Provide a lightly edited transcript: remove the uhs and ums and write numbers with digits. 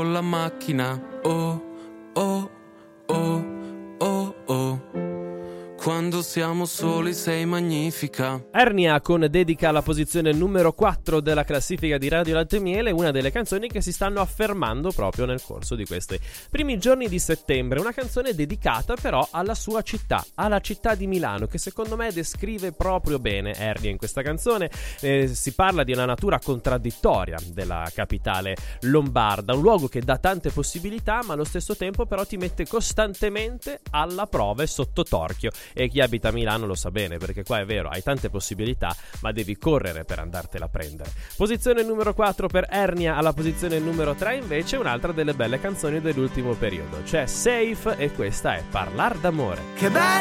Con la macchina, oh, oh, oh, oh, oh. Quando siamo soli sei magnifica. Ernia con dedica alla posizione numero 4 della classifica di Radio Latte e Miele, una delle canzoni che si stanno affermando proprio nel corso di questi primi giorni di settembre. Una canzone dedicata però alla sua città, alla città di Milano, che secondo me descrive proprio bene Ernia in questa canzone. Si parla di una natura contraddittoria della capitale lombarda, un luogo che dà tante possibilità ma allo stesso tempo però ti mette costantemente alla prova e sotto torchio. E chi abita a Milano lo sa bene, perché qua è vero, hai tante possibilità ma devi correre per andartela a prendere. Posizione numero 4 per Ernia. Alla posizione numero 3 invece un'altra delle belle canzoni dell'ultimo periodo, c'è Safe e questa è Parlar d'amore. Che bello